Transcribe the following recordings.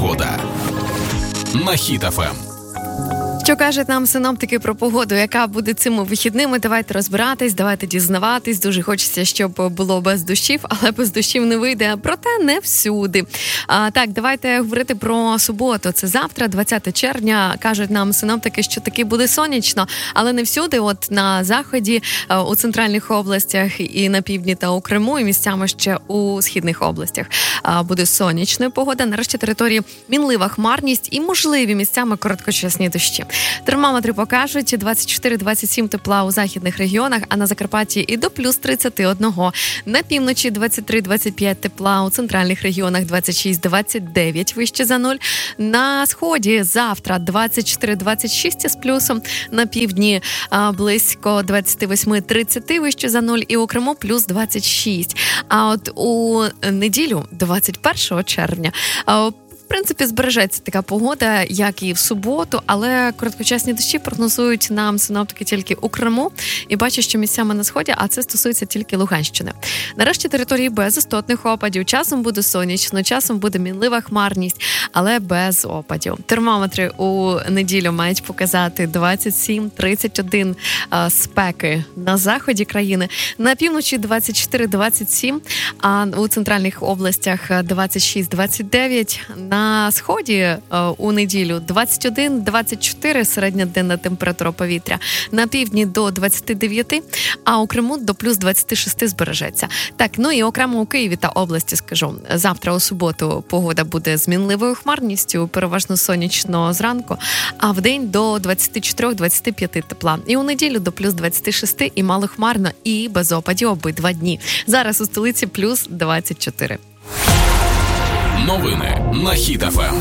Погода на Хіт ФМ. Що кажуть нам синоптики про погоду, яка буде цими вихідними? Давайте розбиратись, давайте дізнаватись. Дуже хочеться, щоб було без дощів, але без дощів не вийде. Проте не всюди. Так, давайте говорити про суботу. Це завтра, 20 червня. Кажуть нам синоптики, що таки буде сонячно, але не всюди. От на заході, у центральних областях і на півдні та у Криму, і місцями ще у східних областях буде сонячна погода. На решті території мінлива хмарність і можливі місцями короткочасні дощі. Термометри покажуть 24-27 тепла у західних регіонах, а на Закарпатті і до плюс 31. На півночі 23-25 тепла, у центральних регіонах 26-29 вище за нуль. На сході завтра 24-26 з плюсом, на півдні близько 28-30 вище за нуль і у Криму плюс 26. А от у неділю, 21 червня, в принципі, збережеться така погода, як і в суботу, але короткочасні дощі прогнозують нам синоптики тільки у Криму. І бачу, що місцями на сході, а це стосується тільки Луганщини. Нарешті території без істотних опадів. Часом буде сонячно, часом буде мінлива хмарність, але без опадів. Термометри у неділю мають показати 27-31 спеки на заході країни. На півночі 24-27, а у центральних областях 26-29. На сході у неділю 21-24 середньоденна температура повітря, на півдні до 29, а у Криму до плюс 26 збережеться. Так, ну і окремо у Києві та області скажу. Завтра у суботу погода буде з мінливою хмарністю, переважно сонячно зранку, а вдень до 24-25 тепла. І у неділю до плюс 26 і малохмарно, і без опадів обидва дні. Зараз у столиці плюс 24. Новини на Хіт ФМ.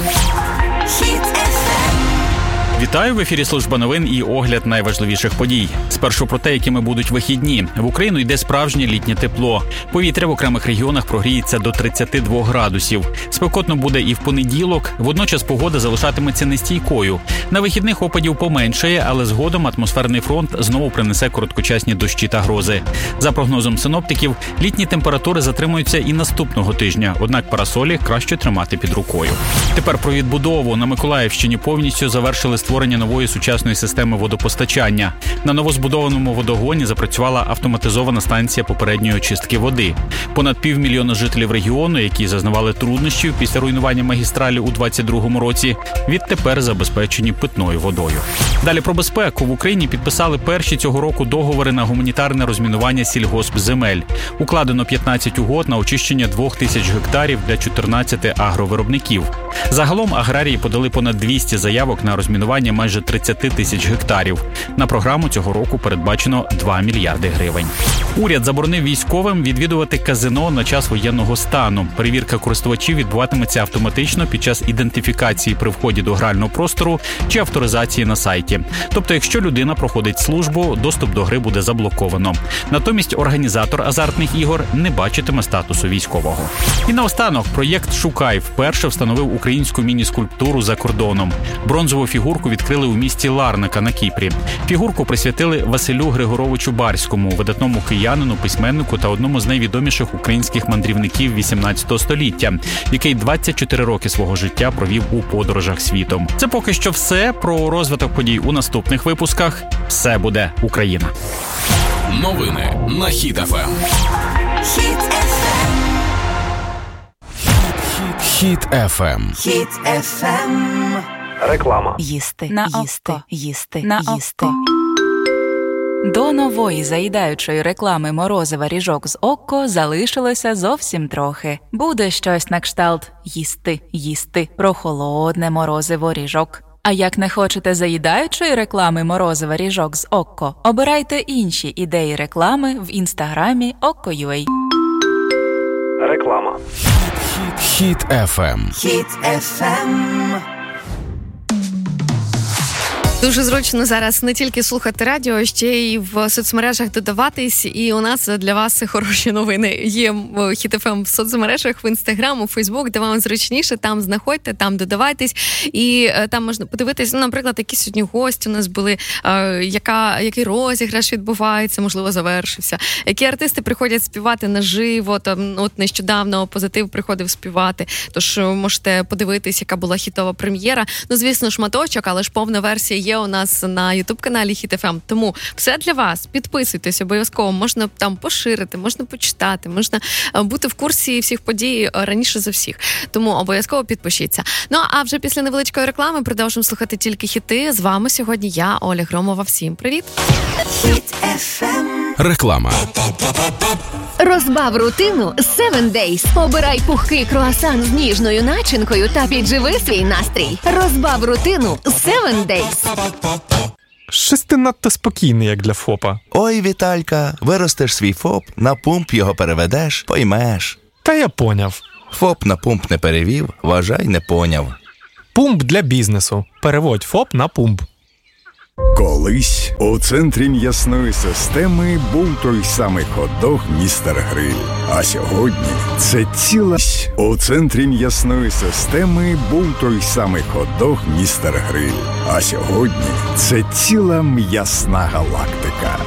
Вітаю, в ефірі служба новин і огляд найважливіших подій. Спершу про те, якими будуть вихідні. В Україну йде справжнє літнє тепло. Повітря в окремих регіонах прогріється до 32 градусів. Спекотно буде і в понеділок. Водночас погода залишатиметься нестійкою. На вихідних опадів поменшає, але згодом атмосферний фронт знову принесе короткочасні дощі та грози. За прогнозом синоптиків, літні температури затримуються і наступного тижня. Однак парасолі краще тримати під рукою. Тепер про відбудову. На Миколаївщині повністю завершили створення нової сучасної системи водопостачання. На новозбудованому водогоні запрацювала автоматизована станція попередньої очистки води. Понад 500 000 жителів регіону, які зазнавали труднощів після руйнування магістралі у 2022 році, відтепер забезпечені питною водою. Далі про безпеку. В Україні підписали перші цього року договори на гуманітарне розмінування сільгоспземель. Укладено 15 угод на очищення 2000 гектарів для 14 агровиробників. Загалом аграрії подали понад 200 заявок на розмінування майже 30 тисяч гектарів. На програму цього року передбачено 2 мільярди гривень. Уряд заборонив військовим відвідувати казино на час воєнного стану. Перевірка користувачів відбуватиметься автоматично під час ідентифікації при вході до грального простору чи авторизації на сайті. Тобто, якщо людина проходить службу, доступ до гри буде заблоковано. Натомість організатор азартних ігор не бачитиме статусу військового. І наостанок, проєкт «Шукай» вперше встановив українську міні-скульптуру за кордоном. Бронзову фігурку відкрили у місті Ларнака на Кіпрі. Фігурку присвятили Василю Григоровичу Барському, видатному киянину, письменнику та одному з найвідоміших українських мандрівників 18 століття, який 24 роки свого життя провів у подорожах світом. Це поки що все. Про розвиток подій у наступних випусках. Все буде Україна. Новини на Хіт ФМ. Хіт ФМ. Хіт ФМ. Реклама. Їсти, на їсти, око. їсти, На їсти. око. До нової заїдаючої реклами морозива ріжок з Окко залишилося зовсім трохи. Буде щось на кшталт їсти, їсти, прохолодне морозиво ріжок. А як не хочете заїдаючої реклами морозива ріжок з Окко, обирайте інші ідеї реклами в інстаграмі Okko.ua. Реклама. Хіт ФМ. Хіт ФМ. Дуже зручно зараз не тільки слухати радіо, ще й в соцмережах додаватись. І у нас для вас хороші новини. Є Хіт ФМ в соцмережах, в Інстаграм, у Фейсбук, де вам зручніше, там знаходьте, там додавайтесь. І там можна подивитись, наприклад, які сьогодні гості у нас були, який розіграш відбувається, можливо, завершився. Які артисти приходять співати наживо, там, от нещодавно Позитив приходив співати. Тож можете подивитись, яка була хітова прем'єра. Ну, звісно, шматочок, але ж повна версія є у нас на YouTube-каналі Хіт ФМ. Тому все для вас. Підписуйтесь обов'язково. Можна там поширити, можна почитати, можна бути в курсі всіх подій раніше за всіх. Тому обов'язково підпишіться. Ну, а вже після невеличкої реклами продовжимо слухати тільки хіти. З вами сьогодні я, Оля Громова. Всім привіт! Хіт FM. Реклама. Розбав рутину 7 Days. Обирай пухкий круасан з ніжною начинкою та підживи свій настрій. Розбав рутину 7 Days. Щось ти надто спокійний, як для ФОПа. Ой, Віталька, виростеш свій ФОП, на пумп його переведеш, поймеш. Та я поняв. ФОП на пумп не перевів, вважай, не поняв. Пумп для бізнесу. Переводь ФОП на пумп. Колись у центрі м'ясної системи був той самий хот-дог «Містер Гриль». А сьогодні це ціла... У центрі м'ясної системи був той самий хот-дог «Містер Гриль». А сьогодні це ціла м'ясна галактика.